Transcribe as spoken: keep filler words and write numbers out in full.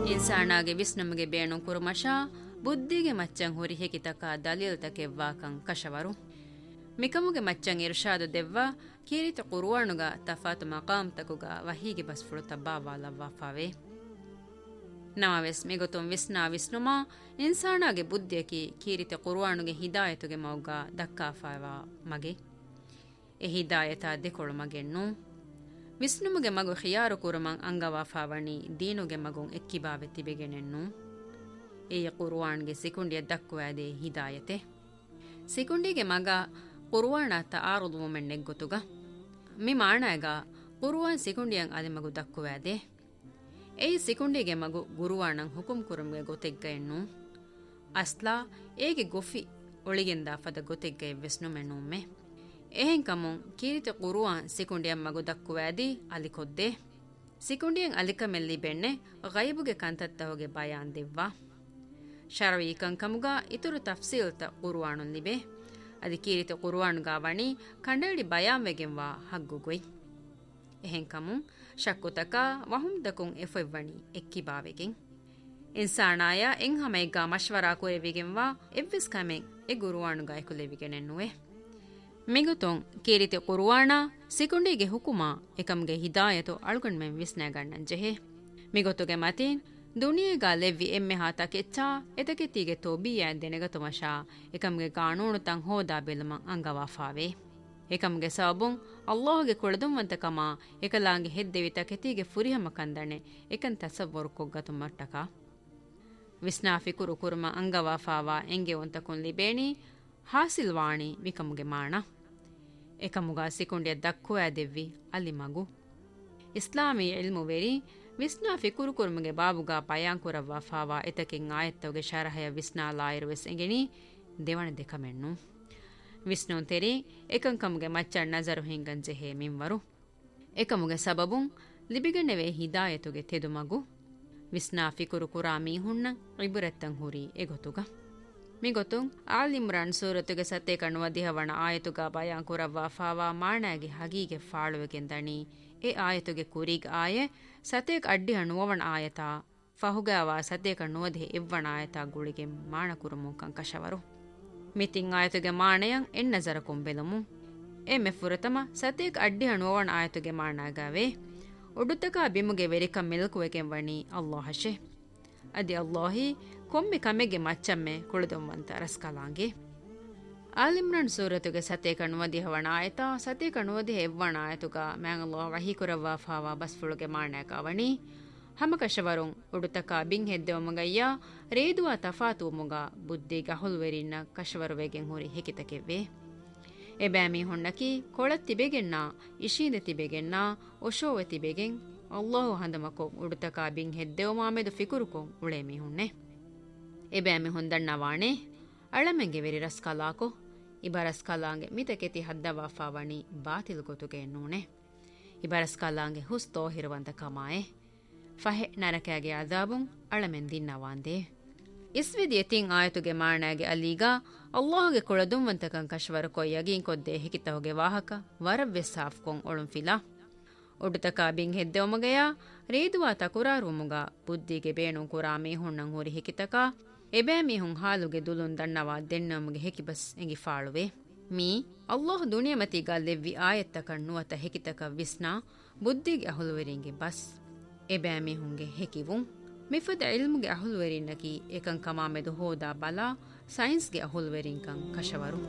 ಇನ್ಸಾನಾಗೆ ವಿಸ್ನಮಗೆ ಬೇಣು ಕುರುಮಶಾ ಬುದ್ಧಿಗೆ ಮಚ್ಚಂ ಹುರಿ ಹೆಕಿತಕ ದಲೀಲ್ ತಕೆವ್ವಾಕಂ ಕಶವರು ಮಿಕಮುಗೆ ಮಚ್ಚಂ ಇರ್ಷಾದು ದೆವ್ವ ಕೀರಿತ ಕುರುವಾಣುಗ ತಫಾತು ಮಕಾಮ್ ತಕುಗ ವಹೀಗೆ ಬಸ್ಫುಳು ತಬ್ಬಾವಾಲವ್ವಾಫಾವೆ ನಮವೆಸ್ ಮಿಗೊತುಂ ವಿಸ್ನಾ ವಿಸ್ನುಮಾ ಇನ್ಸಾನಾಗೆ ಬುದ್ಧಿಯಕಿ ಕೀರಿತ ಕುರುವಾಣುಗೆ ಹಿದಾಯತುಗೆ ಮೌಗ ದಕ್ಕಾಫಾವಾ ಮಗೆ ಎ ಹಿದಾಯತ ದೆಕೊಳು ಮಗೆಣ್ಣು ವಿಸ್ನುಮುಗೆ ಮಗು ಖಿಯಾರು ಕುರುಮಂ ಅಂಗವಾಫಾವಣಿ ದೀನುಗೆ ಮಗುಂ ಎಕ್ಕಿಬಾವೆ ತಿಬೆಗೆನೆನ್ನು ಏಯ ಕುರುವಾಣ್ಗೆ ಸಿಕುಂಡಿಯ ದಕ್ಕುವಾದೆ ಹಿದಾಯತೆ ಸಿಕುಂಡಿಗೆ ಮಗ ಕುರುವಾಣ ತಾರುದು ಮೊಮೆಣ್ಣೆ ಗೊತ್ತುಗ ಮಿ ಮಾಣಾಗ ಕುರುವಾನ್ ಸಿಕುಂಡಿಯಂ ಅದೆ ಮಗು ದಕ್ಕುವಾದೆ ಏಯ್ ಸಿಕುಂಡಿಗೆ ಮಗು ಗುರುವಾಣಂ ಹುಕುಂ ಕುರುಮ್ಗೆ ಗೊತೆಗ್ಗ ಎನ್ನು ಅಸ್ಲಾ ಏಗೆ ಗೊಫಿ ಒಳಿಗೆಂದ ಫದ ಗೊತೆಗ್ಗ ಎವ್ವೆಸ್ನು ಮೆಣ್ಣುಮ್ಮೆ එහෙන් කමුන් කීරිත කුරුවාන් සිකුණ්ඩියන් මගු දක්කුවෑදී අලිකොද්දේ සිකුණ්ඩියන් අලිකමෙල්ලි බෙන්නේ ගයිබුගේ කන්තත්තවගේ බයාන් දෙව්වා ශරවීකන් කමුගා ඉතුරු තෆ්සීල්ත කුරුවානුන් ලිබේ අදි කීරිත කුරුවානුගා වණී කණ්ඩලි බයාන් වෙගෙන්වා හග්ගුගොයි එහෙන් කමුන් ශක්කුතකා වහුම් දකුන් එෆෙව්වණී එක්කිබාවෙගෙන් ඉන්සානායා එන් හැමයිගා මෂ්වරා කුරෙවිගෙන්වා එව්විස් කමෙන් එ ගුරුවානුගා එකුලෙවිගෙනෙන්නුවේ ಮಿಗುತೊಂ ಕೀರಿತೆ ಕುರುವಾಣ ಸಿಕುಂಡಿಗೆ ಹುಕುಮಾ ಎಕಮ್ಗೆ ಹಿದಾಯತು ಅಳ್ಗೊಂಡ್ಮೆಂ ವಿಸ್ನಾಗಣ್ಣನ್ ಜೆಹೆ ಮಿಗೊತುಗೆ ಮತೀನ್ ದುನಿಯೆಗಾ ಲೆವ್ವಿ ಎಮ್ಮೆ ಹಾತ ಕೆಚ್ಚಾ ಎತಕೆತ್ತಿಗೆ ತೋಬಿಯಾನ್ ದೆನೆಗತುಮಶಾ ಎಕಮ್ಗೆ ಕಾನೂನು ತಂ ಹೋದಾ ಬೆಲಮಂ ಅಂಗವಾಫಾವೆ ಎಕಮ್ಗೆ ಸಬುಂ ಅಲ್ಲಾಹ್ಗೆ ಕೊಳದುಂವಂತಕಮ ಎಕಲಾಂಗೆ ಹೆದ್ದೆವಿತ ಕೆತಿಗೆ ಫುರಿಹಮ ಕಂದಣೆ ಎಕನ್ ತಸವ್ವರು ಕೊಗ್ಗತುಮಟ್ಟಕ ವಿಸ್ನಾಫಿ ಕುರು ಕುರುಮ ಅಂಗವಾಫಾವಾ ಎಂಗೆ ಒಂತಕುನ್ ಲಿಬೇಣಿ ಹಾಸಿಲ್ವಾಣಿ ಮಿಕಮುಗೆ ಮಾಣ ಎಕಮುಗ ಸಿಕುಂಡಿಯ ದಕ್ಕುವ ದೆವ್ವಿ ಅಲ್ಲಿ ಮಗು ಇಸ್ಲಾಮಿ ಇಲ್ಮು ವೆರಿ ವಿಸ್ನಾ ಫಿಕುರು ಕುರ್ಮುಗೆ ಬಾಬುಗ ಪಯಾಂಕುರವ್ವ ಫಾವಾ ಎತಕೆಂ ಆಯತ್ತವಗೆ ಶರಹಯ ವಿಸ್ನಾ ಲಾಯಿರುವೆಸ್ ಎಂಗೆನಿ ದೇವಣ ದೆಕಮೆಣ್ಣು ವಿಸ್ನು ತೆರಿ ಎಕಂಕಮುಗೆ ಮಚ್ಚಣ್ ನಜರು ಹಿಂಗಂಜೆ ಹೇ ಮಿಂವರು ಎಕಮುಗೆ ಸಬಬುಂ ಲಿಬಿಗಣ್ಣೆವೆ ಹಿದಾಯತುಗೆ ತೆದು ಮಗು ವಿಸ್ನಾ ಫಿಕುರು ಕುರಾ ಮೀಹುಣ್ಣ ಇಬುರೆತ್ತಂ ಹುರಿ ಎಗೊತುಗ ಮಿಗೊತುಂ ಆಲ್ ಇಮ್ರಾನ್ ಸೂರತುಗೆ ಸತ್ತೆ ಕಣ್ಣುವ ದಿಹವಣ ಆಯತುಗ ಬಯಾಂ ಕುರವ್ವ ಫಾವಾ ಮಾಣಾಗಿ ಹಗೀಗೆ ಫಾಳುವೆಗೆಂದಣಿ ಎ ಆಯತುಗೆ ಕುರಿಗ್ ಆಯೆ ಸತೇಕ್ ಅಡ್ಡಿ ಹಣ್ಣುವವಣ ಆಯತ ಫಹುಗಾವ ಸತ್ತೆ ಕಣ್ಣುವದೆ ಇವ್ವಣ ಆಯತ ಗುಳಿಗೆ ಮಾಣ ಕುರುಮು ಕಂಕಶವರು ಮಿತಿಂ ಆಯತುಗೆ ಮಾಣೆಯಂ ಎನ್ ನಜರ ಕೊಂಬೆಲಮು ಎ ಮೆಫುರತಮ ಸತೇಕ್ ಅಡ್ಡಿ ಹಣ್ಣುವವಣ ಆಯತುಗೆ ಮಾಣಾಗವೆ ಒಡುತ್ತಕ ಬಿಮುಗೆ ವೆರಿಕಂ ಮೆಲ್ಕುವೆಗೆಂ ವಣಿ ಅಲ್ಲಾಹಶೆ ಅದಿ ಅಲ್ಲಾಹಿ ಕೊಮ್ಮೆ ಕಮೆಗೆ ಮಚ್ಚಮ್ಮೆ ಕುಳಿದೊಂವಂತ ರಸ್ಕಲಾಂಗೆ ಆಲಿಮ್ರನ್ ಸೂರತುಗೆ ಸತೆ ಕಣ್ಣುವದಿ ಹವಣ ಆಯತ ಸತೆ ಕಣ್ಣುವದಿ ಹೆವ್ವಣ ಆಯತುಗ ಮ್ಯಾಂಗಲ್ಲೋ ವಹೀಕುರವ್ವ ಫಾವಾ ಬಸ್ಫುಳುಗೆ ಮಾಣ್ಯಾಕ ಅವಣಿ ಹಮಕಶವರುಂ ಉಡುತಕ ಬಿಂಗ್ ಹೆದ್ದೆವಮಗಯ್ಯ ರೇದುವ ತಫಾತು ಮುಗ ಬುದ್ಧಿಗ ಹುಲ್ವೆರಿನ್ನ ಕಶವರುವೆಗೆಂ ಹುರಿ ಹೆಕಿತಕೆವ್ವೆ ಎಬ್ಯಾಮಿ ಹೊಣ್ಣಕಿ ಕೊಳತ್ತಿಬೆಗೆನ್ನ ಇಶೀದೆ ತಿಬೆಗೆನ್ನ ಒಶೋವೆ ತಿಬೆಗೆಂ ಅಲ್ಲಾಹು ಹಂದಮಕೊ ಉಡುತಕ ಬಿಂಗ್ ಹೆದ್ದೆವ ಮಾಮೆದು ಫಿಕುರುಕೊಂ ಉಳೇಮಿ ಹುಣ್ಣೆ ಎಬ್ಯಾಮಿ ಹೊಂದಣ್ಣವಾಣೆ ಅಳಮೆಂಗೆ ವೆರಿ ರಸ್ಕಲಾಕೊ ಇಬರಸ್ಕಲಾಂಗೆ ಮಿತಕೆತಿ ಹದ್ದವಾಫಾವಣಿ ಬಾತಿಲ್ ಗೊತುಗೆ ಎನ್ನೂಣೆ ಇಬರಸ್ಕಲಾಂಗೆ ಹುಸ್ ತೋಹಿರುವಂತ ಕಮಾಯೆ ಫಹೆ ನರಕಾಗೆ ಅದಾಬುಂ ಅಳಮೆನ್ ದಿನ್ನವಾಂದೆ ಇಸ್ವಿದಿ ಎತಿಂ ಆಯತುಗೆ ಮಾಣಾಗೆ ಅಲೀಗ ಅಲ್ಲಾಹುಗೆ ಕೊಳದುಂವಂತಕಂ ಕಶ್ವರ ಕೊಯ್ಯಗಿಂ ಕೊದ್ದೆ ಹಿಕಿತಹುಗೆ ವಾಹಕ ವರವ್ವೆ ಸಾಫ್ಕೊಂ ಒಳುಂ ಫಿಲಾ ಒಡುತಕ ಬಿಂಗ್ ಹೆದ್ದೆವಮಗಯ ರೇದುವಾ ತಕುರಾರುಮುಗ ಬುದ್ಧಿಗೆ ಬೇಣು ಕುರಾ ಮೀಹುಣ್ಣಂ ಹುರಿ ಹಿಕಿತಕ ಎಬෑ ಮೀಹುಂ ಹಾಲುಗೆ ದುಲುನ್ ದಣ್ಣವಾ ದೆನ್ನಮುಗೆ ಹೆಕಿಬಸ್ ಎಂಗಿ ಫಾಳುವೆ ಮೀ ಅಲ್ಲಾಹ್ ದುನಿಯಮತಿಗ ಲೆವ್ವಿ ಆಯತ್ತ ಕಣ್ಣುವತ ಹೆಕಿತಕ ವಿಸ್ನಾ ಬುದ್ಧಿಗೆ ಅಹುಲುವೆರಿಂಗೆ ಬಸ್ ಎಬෑ ಮೀಹುಂಗೆ ಹೆಕಿವುಂ ಮಿಫದ ಇಲ್ಮುಗೆ ಅಹುಲುವೆರಿನ್ನಕಿ ಏಕಂ ಕಮಾಮೆದು ಹೋದಾ ಬಲಾ ಸೈನ್ಸ್ಗೆ ಅಹುಲುವೆರಿಂಕಂ ಕಶವರು